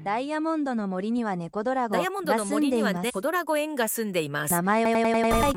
ダイヤモンドの森には猫ドラゴダイヤモンドのが住んでいます。 森にはね、コドラゴ園が住んでいます。 名前は